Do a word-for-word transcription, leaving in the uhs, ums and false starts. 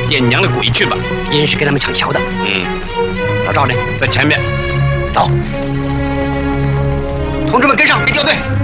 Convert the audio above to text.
汴梁的鬼去吧。 阴是跟他们抢桥的。 嗯， 老赵呢？ 在前面。 走，同志们跟上，别掉队。